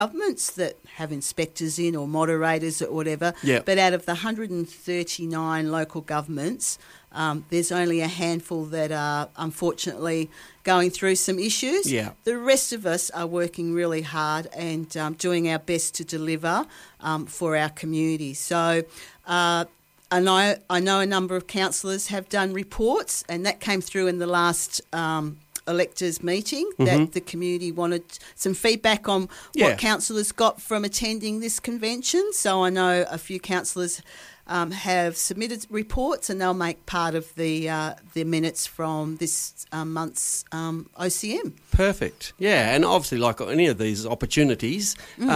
governments that have inspectors in or moderators or whatever. Yep. But out of the 139 local governments, there's only a handful that are unfortunately going through some issues. Yeah. The rest of us are working really hard and doing our best to deliver for our community. So I know a number of councillors have done reports, and that came through in the last electors meeting, that the community wanted some feedback on what councillors got from attending this convention. So I know a few councillors have submitted reports, and they'll make part of the minutes from this month's OCM. Perfect. Yeah, and obviously, like any of these opportunities,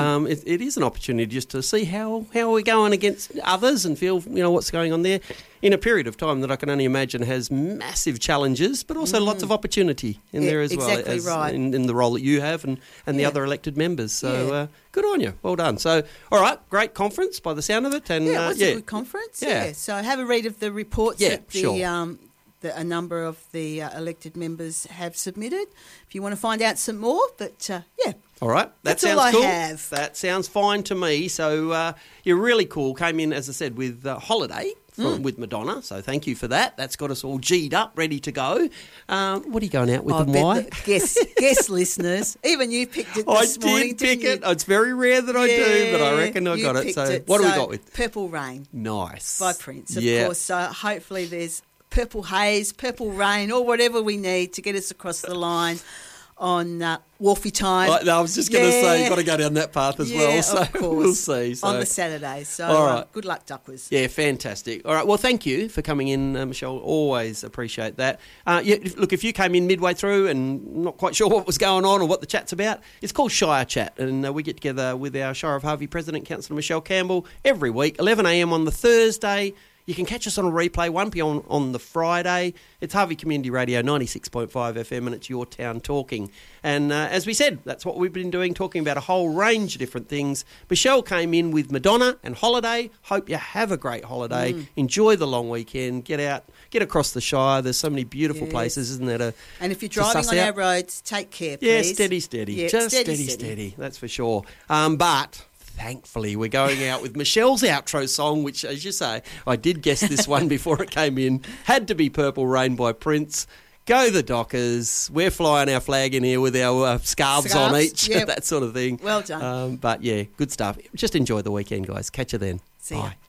it is an opportunity just to see how we're going against others and feel, what's going on there in a period of time that I can only imagine has massive challenges, but also lots of opportunity in there as well. Exactly right. In the role that you have and the other elected members. So good on you. Well done. So, all right, great conference by the sound of it. And, it was a good conference. Yeah. So have a read of the reports that sure. that a number of the elected members have submitted. If you want to find out some more, but all right, that's sounds all cool. I have. That sounds fine to me. So you're really cool. Came in, as I said, with Holiday with Madonna. So thank you for that. That's got us all G'd up, ready to go. What are you going out with and why? Guess listeners. Even you picked it this morning. I did pick it. You? It's very rare that I do, but I reckon I got it. So what do we got with? Purple Rain. Nice. By Prince, of course. So hopefully there's Purple Haze, Purple Rain, or whatever we need to get us across the line on Wharfie time. I was just going to say, you've got to go down that path as well. So of course. We'll see. So. On the Saturdays. So all right. Good luck, Duckwers. Yeah, fantastic. All right, well, thank you for coming in, Michelle. Always appreciate that. Look, if you came in midway through and not quite sure what was going on or what the chat's about, it's called Shire Chat, and we get together with our Shire of Harvey President, Councillor Michelle Campbell, every week, 11 a.m. on the Thursday. You can catch us on a replay, 1 p.m. on the Friday. It's Harvey Community Radio, 96.5 FM, and it's Your Town Talking. And as we said, that's what we've been doing, talking about a whole range of different things. Michelle came in with Madonna and Holiday. Hope you have a great holiday. Enjoy the long weekend. Get out, get across the Shire. There's so many beautiful places, isn't there? And if you're driving on our roads, take care, please. Yeah, steady. Yeah, just steady. That's for sure. But thankfully, we're going out with Michelle's outro song, which, as you say, I did guess this one before it came in. Had to be Purple Rain by Prince. Go the Dockers. We're flying our flag in here with our scarves on each, that sort of thing. Well done. But, yeah, good stuff. Just enjoy the weekend, guys. Catch you then. See ya. Bye.